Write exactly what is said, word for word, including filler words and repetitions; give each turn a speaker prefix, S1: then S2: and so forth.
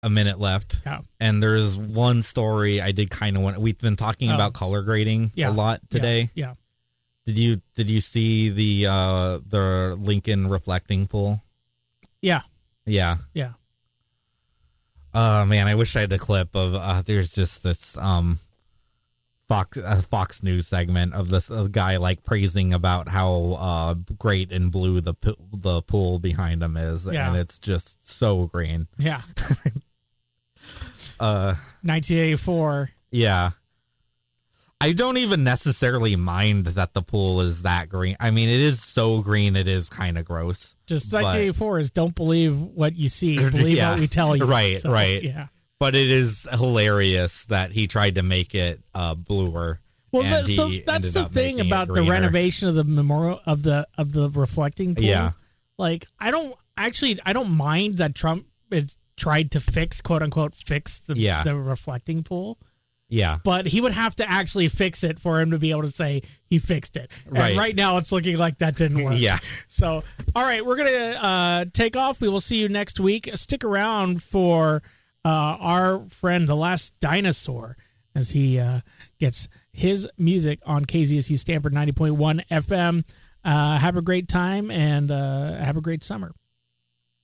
S1: a minute left.
S2: Yeah.
S1: And there's one story I did kind of want. We've been talking
S2: Oh.
S1: about color grading
S2: Yeah.
S1: a lot today.
S2: Yeah. yeah.
S1: Did you did you see the uh, the Lincoln reflecting pool?
S2: Yeah.
S1: Yeah.
S2: Yeah.
S1: Oh man, I wish I had a clip of. Uh, there's just this um, Fox uh, Fox News segment of this uh, guy like praising about how uh, great and blue the p- the pool behind him is,
S2: Yeah.
S1: and it's just so green.
S2: Yeah.
S1: Uh,
S2: nineteen eighty-four.
S1: yeah. I don't even necessarily mind that the pool is that green. I mean, it is so green, it is kind of gross.
S2: Just
S1: but-
S2: nineteen eighty-four is don't believe what you see, believe
S1: Yeah.
S2: what we tell you.
S1: Right,
S2: So,
S1: right.
S2: Yeah.
S1: But it is hilarious that he tried to make it uh, bluer.
S2: Well,
S1: and
S2: that, so
S1: he
S2: that's
S1: ended
S2: the
S1: up
S2: thing
S1: making it
S2: about the
S1: greener.
S2: renovation of the memorial of the of the reflecting pool.
S1: Yeah.
S2: Like, I don't actually I don't mind that Trump it tried to fix, quote unquote, fix the
S1: Yeah.
S2: the reflecting pool.
S1: Yeah.
S2: But he would have to actually fix it for him to be able to say he fixed it. And
S1: Right.
S2: right now it's looking like that didn't work.
S1: Yeah.
S2: So, all right, we're going to uh, take off. We will see you next week. Stick around for uh, our friend, The Last Dinosaur, as he uh, gets his music on K Z S U Stanford ninety point one F M. Uh, have a great time and uh, have a great summer.